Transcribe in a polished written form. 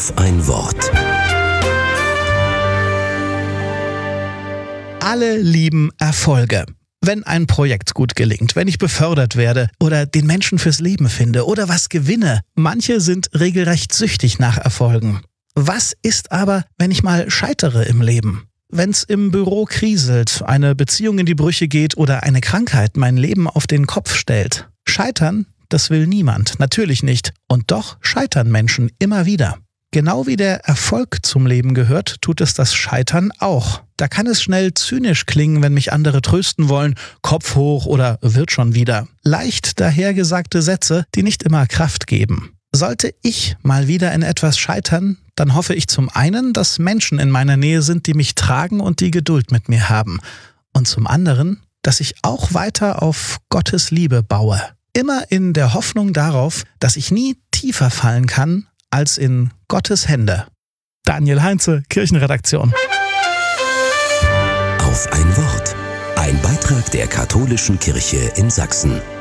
Auf ein Wort. Alle lieben Erfolge. Wenn ein Projekt gut gelingt, wenn ich befördert werde oder den Menschen fürs Leben finde oder was gewinne. Manche sind regelrecht süchtig nach Erfolgen. Was ist aber, wenn ich mal scheitere im Leben? Wenn's im Büro kriselt, eine Beziehung in die Brüche geht oder eine Krankheit mein Leben auf den Kopf stellt? Scheitern, das will niemand, natürlich nicht. Und doch scheitern Menschen immer wieder. Genau wie der Erfolg zum Leben gehört, tut es das Scheitern auch. Da kann es schnell zynisch klingen, wenn mich andere trösten wollen, Kopf hoch oder wird schon wieder. Leicht dahergesagte Sätze, die nicht immer Kraft geben. Sollte ich mal wieder in etwas scheitern, dann hoffe ich zum einen, dass Menschen in meiner Nähe sind, die mich tragen und die Geduld mit mir haben. Und zum anderen, dass ich auch weiter auf Gottes Liebe baue. Immer in der Hoffnung darauf, dass ich nie tiefer fallen kann als in Gottes Hände. Daniel Heinze, Kirchenredaktion. Auf ein Wort. Ein Beitrag der Katholischen Kirche in Sachsen.